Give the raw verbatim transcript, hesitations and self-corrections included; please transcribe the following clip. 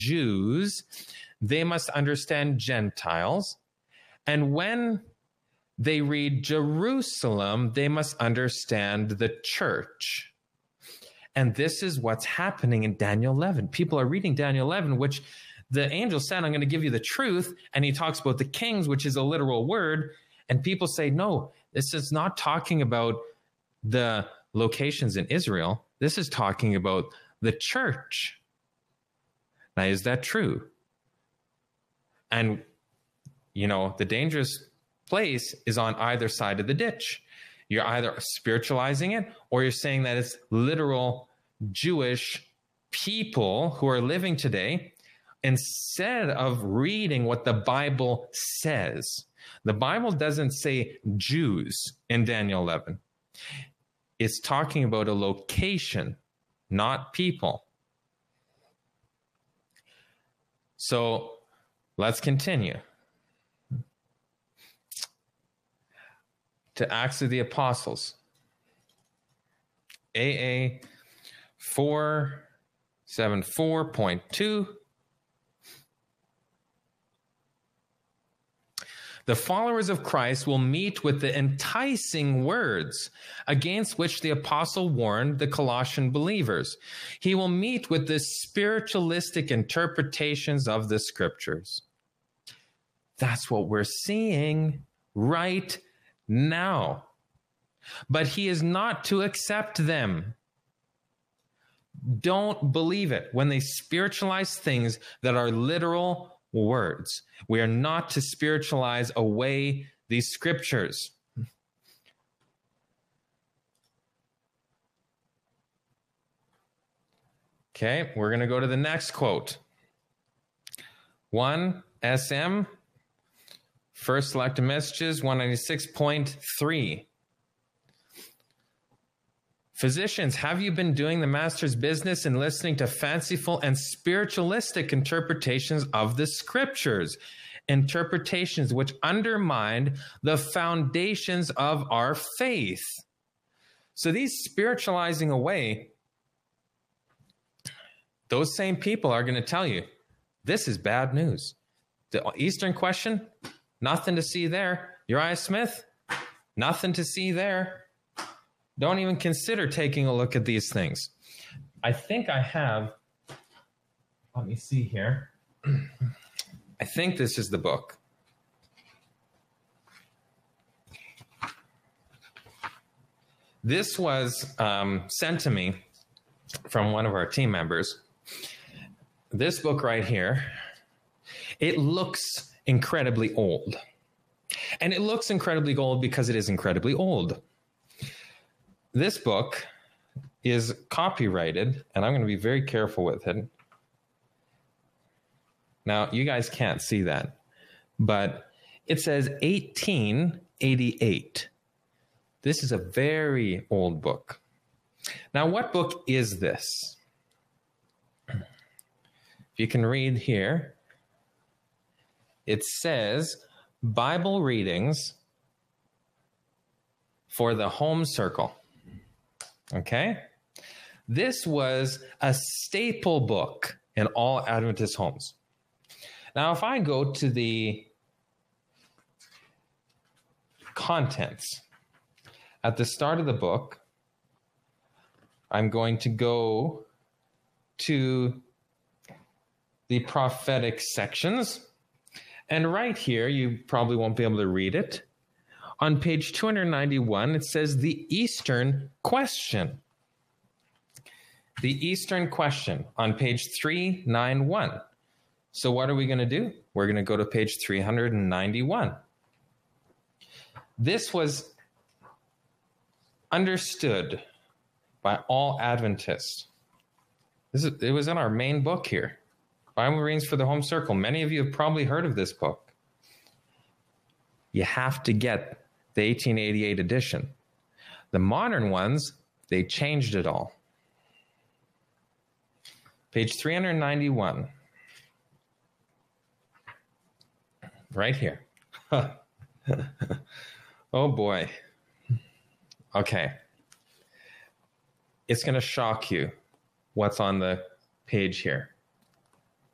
Jews, they must understand Gentiles. And when they read Jerusalem, they must understand the church. And this is what's happening in Daniel eleven. People are reading Daniel eleven, which the angel said, I'm going to give you the truth. And he talks about the kings, which is a literal word. And people say, no, this is not talking about the locations in Israel. This is talking about the church. Now, is that true? And, you know, the dangerous place is on either side of the ditch. You're either spiritualizing it, or you're saying that it's literal Jewish people who are living today, instead of reading what the Bible says. The Bible doesn't say Jews in Daniel eleven. It's talking about a location, not people. So let's continue. To Acts of the Apostles. A A four seventy-four point two. The followers of Christ will meet with the enticing words against which the apostle warned the Colossian believers. He will meet with the spiritualistic interpretations of the scriptures. That's what we're seeing right now. But he is not to accept them. Don't believe it when they spiritualize things that are literal words. We are not to spiritualize away these scriptures. Okay, we're going to go to the next quote. one S M, First Selected Messages, one ninety-six point three. Physicians, have you been doing the master's business and listening to fanciful and spiritualistic interpretations of the scriptures? Interpretations which undermine the foundations of our faith. So these spiritualizing away, those same people are going to tell you, this is bad news. The Eastern question, nothing to see there. Uriah Smith, nothing to see there. Don't even consider taking a look at these things. I think I have, let me see here. I think this is the book. This was um, sent to me from one of our team members. This book right here, it looks incredibly old. And it looks incredibly old because it is incredibly old. This book is copyrighted, and I'm going to be very careful with it. Now, you guys can't see that, but it says eighteen eighty-eight. This is a very old book. Now, what book is this? If you can read here, it says Bible Readings for the Home Circle. Okay? This was a staple book in all Adventist homes. Now, if I go to the contents at the start of the book, I'm going to go to the prophetic sections. And right here, you probably won't be able to read it. On page two ninety-one, it says the Eastern question. The Eastern question on page three ninety-one. So what are we going to do? We're going to go to page three ninety-one. This was understood by all Adventists. This is, it was in our main book here, Bible Readings for the Home Circle. Many of you have probably heard of this book. You have to get the eighteen eighty-eight edition. The modern ones, they changed it all. Page three ninety-one. Right here. Oh boy. Okay. It's going to shock you what's on the page here.